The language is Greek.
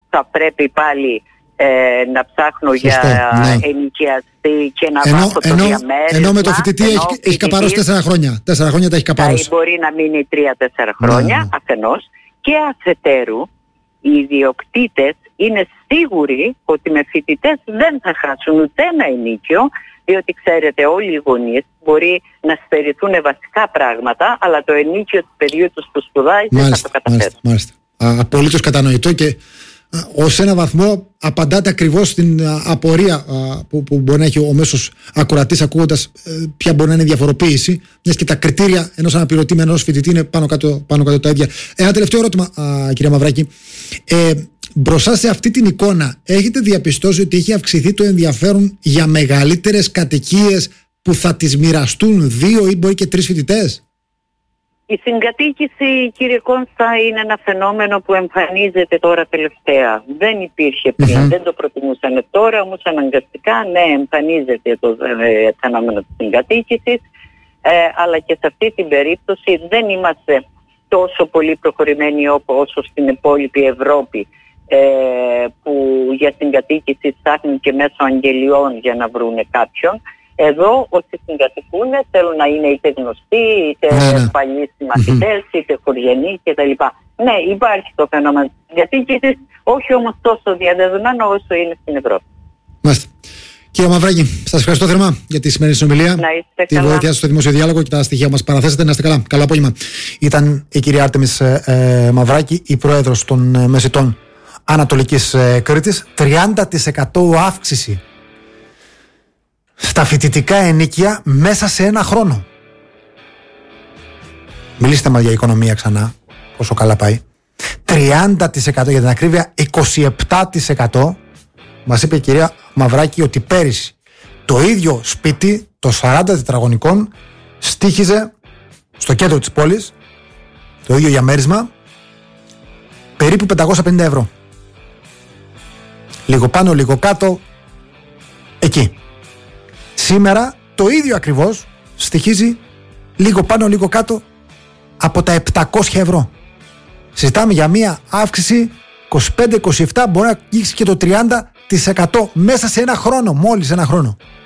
θα πρέπει πάλι να ψάχνω για ενοικιαστή και να βάζω το διαμέρισμα. Ενώ με το φοιτητή έχει καπαρώσει 4 χρόνια. 4 χρόνια τα έχει καπαρώσει. Μπορεί να μείνει 3-4 χρόνια αφενός. Και αφετέρου, οι ιδιοκτήτες είναι σίγουροι ότι με φοιτητές δεν θα χάσουν ούτε ένα ενοίκιο, διότι ξέρετε όλοι οι γονείς μπορεί να στερηθούν βασικά πράγματα, αλλά το ενοίκιο του παιδιού τους που σπουδάει δεν θα το καταφέρουν. Μάλιστα. Απολύτως κατανοητό και ως ένα βαθμό απαντάτε ακριβώς στην απορία που μπορεί να έχει ο μέσος ακροατής ακούγοντας ποια μπορεί να είναι η διαφοροποίηση, μιας και τα κριτήρια ενός αναπληρωτή με ενός φοιτητή είναι πάνω κάτω τα ίδια. Ένα τελευταίο ερώτημα, κυρία Μαυράκη. Μπροστά σε αυτή την εικόνα, έχετε διαπιστώσει ότι έχει αυξηθεί το ενδιαφέρον για μεγαλύτερες κατοικίες που θα τις μοιραστούν 2 ή μπορεί και 3 φοιτητές? Η συγκατοίκηση, κύριε Κόνστα, είναι ένα φαινόμενο που εμφανίζεται τώρα τελευταία. Δεν υπήρχε πριν, δεν το προτιμούσαν τώρα, όμως αναγκαστικά εμφανίζεται το φαινόμενο της συγκατοίκησης, αλλά και σε αυτή την περίπτωση δεν είμαστε τόσο πολύ προχωρημένοι όσο στην υπόλοιπη Ευρώπη, που για συγκατοίκηση ψάχνουν και μέσω αγγελιών για να βρούνε κάποιον. Εδώ όσοι συγκατοικούν θέλουν να είναι είτε γνωστοί, είτε παλιοί συμμαθητές, είτε χωριανοί κτλ. Ναι, υπάρχει το φαινόμενο της συγκατοίκησης, όχι όμως τόσο διαδεδομένο όσο είναι στην Ευρώπη. Μάλιστα. Κύριε Μαυράκη, σας ευχαριστώ θερμά για τη σημερινή συνομιλία, τη βοήθεια σας στο δημόσιο διάλογο και τα στοιχεία που μας παραθέσατε. Να είστε καλά. Καλό απόγευμα. Ήταν η κυρία Άρτεμις Μαυράκη, η πρόεδρος των Μεσιτών Ανατολικής Κρήτης. 30% αύξηση στα φοιτητικά ενοίκια μέσα σε ένα χρόνο. Μιλήστε μας για οικονομία ξανά, πόσο καλά πάει. 30%, για την ακρίβεια 27%. Μας είπε η κυρία Μαυράκη ότι πέρυσι το ίδιο σπίτι, το 40 τετραγωνικών, στοίχιζε στο κέντρο της πόλης, το ίδιο διαμέρισμα, περίπου 550 ευρώ. Λίγο πάνω, λίγο κάτω, εκεί. Σήμερα το ίδιο ακριβώς στοιχίζει λίγο πάνω, λίγο κάτω από τα 700 ευρώ. Συζητάμε για μια αύξηση 25-27, μπορεί να αγγίξει και το 30% μέσα σε ένα χρόνο, μόλις ένα χρόνο.